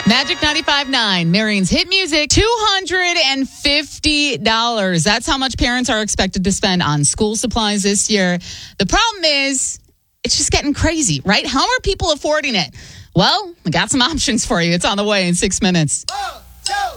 Magic 95.9, Marion's hit music, $250. That's how much parents are expected to spend on school supplies this year. The problem is, it's just getting crazy, right? How are people affording it? Well, we got some options for you. It's on the way in 6 minutes.